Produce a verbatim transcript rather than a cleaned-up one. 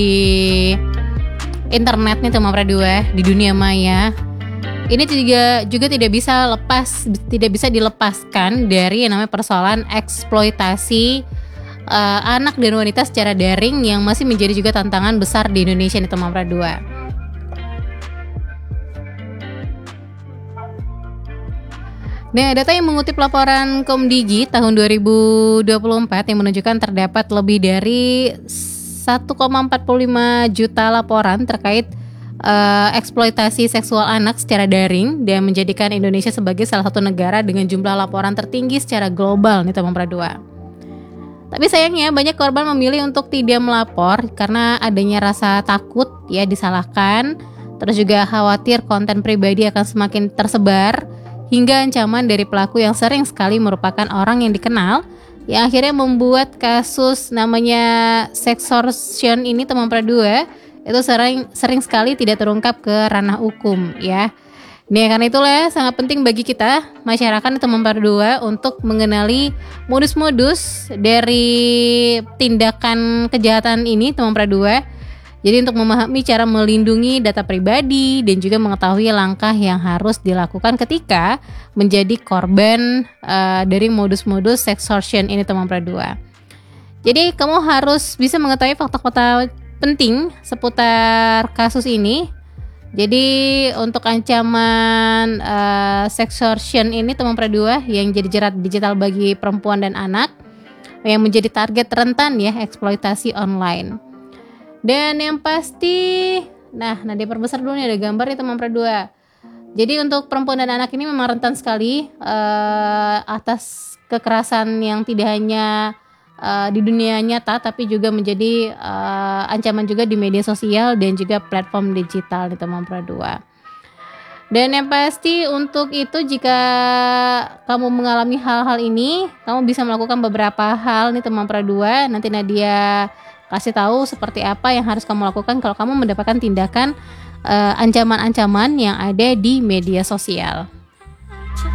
internet nih teman dua di dunia maya. Ini juga juga tidak bisa lepas tidak bisa dilepaskan dari yang namanya persoalan eksploitasi uh, anak dan wanita secara daring yang masih menjadi juga tantangan besar di Indonesia nih teman dua. Nah, data yang mengutip laporan Komdigi tahun dua ribu dua puluh empat yang menunjukkan terdapat lebih dari satu koma empat puluh lima juta laporan terkait Uh, eksploitasi seksual anak secara daring dan menjadikan Indonesia sebagai salah satu negara dengan jumlah laporan tertinggi secara global nih teman dua. Tapi sayangnya banyak korban memilih untuk tidak melapor karena adanya rasa takut ya disalahkan, terus juga khawatir konten pribadi akan semakin tersebar hingga ancaman dari pelaku yang sering sekali merupakan orang yang dikenal yang akhirnya membuat kasus namanya sextortion ini teman dua itu sering sering sekali tidak terungkap ke ranah hukum ya. Nih karena itulah sangat penting bagi kita masyarakat teman dua untuk mengenali modus-modus dari tindakan kejahatan ini teman dua. Jadi untuk memahami cara melindungi data pribadi dan juga mengetahui langkah yang harus dilakukan ketika menjadi korban uh, dari modus-modus sextortion ini teman dua. Jadi kamu harus bisa mengetahui fakta-fakta penting seputar kasus ini. Jadi untuk ancaman uh, sextortion ini teman dua yang jadi jerat digital bagi perempuan dan anak yang menjadi target rentan ya eksploitasi online. Dan yang pasti, nah nanti perbesar dulu nih ada gambar nih teman dua. Jadi untuk perempuan dan anak ini memang rentan sekali uh, atas kekerasan yang tidak hanya Uh, di dunia nyata tapi juga menjadi uh, ancaman juga di media sosial dan juga platform digital nih teman dua. Dan yang pasti untuk itu jika kamu mengalami hal-hal ini, kamu bisa melakukan beberapa hal nih teman dua. Nanti Nadia kasih tahu seperti apa yang harus kamu lakukan kalau kamu mendapatkan tindakan uh, ancaman-ancaman yang ada di media sosial.